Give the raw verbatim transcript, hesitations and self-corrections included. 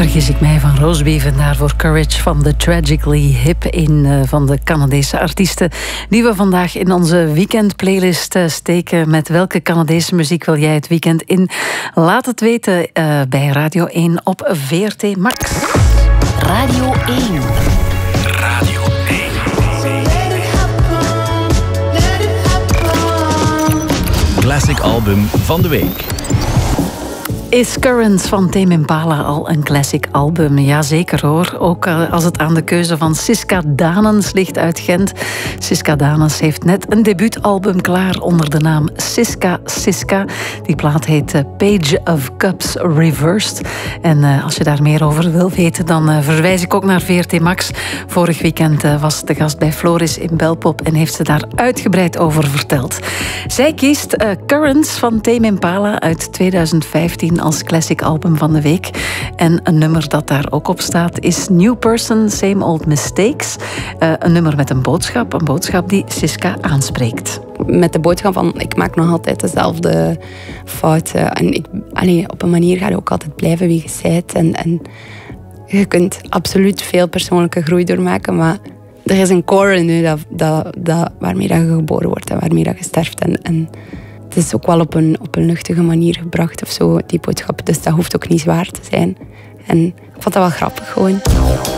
Vergis ik mij van Roosbeef en daarvoor Courage van The Tragically Hip, een uh, van de Canadese artiesten die we vandaag in onze weekendplaylist uh, steken. Met welke Canadese muziek wil jij het weekend in? Laat het weten uh, bij Radio één op V R T Max. Radio één. Radio één. Classic album van de week. Is Currents van Tame Impala al een classic album? Jazeker hoor. Ook als het aan de keuze van Siska Danens ligt uit Gent. Siska Danens heeft net een debuutalbum klaar onder de naam Siska Siska. Die plaat heet Page of Cups Reversed. En uh, als je daar meer over wil weten, dan uh, verwijs ik ook naar V R T Max. Vorig weekend uh, was de gast bij Floris in Belpop en heeft ze daar uitgebreid over verteld. Zij kiest uh, Currents van Tame Impala uit tweeduizend vijftien als classic album van de week. En een nummer dat daar ook op staat is New Person, Same Old Mistakes. Uh, een nummer met een boodschap, een boodschap die Siska aanspreekt. Met de boodschap van, ik maak nog altijd dezelfde fouten. En ik, allee, op een manier ga je ook altijd blijven wie je bent. En, en je kunt absoluut veel persoonlijke groei doormaken, maar er is een core in je dat, dat, dat, waarmee dat je geboren wordt en waarmee dat je sterft. En, en het is ook wel op een, op een luchtige manier gebracht of zo, die boodschap. Dus dat hoeft ook niet zwaar te zijn. En ik vond dat wel grappig gewoon.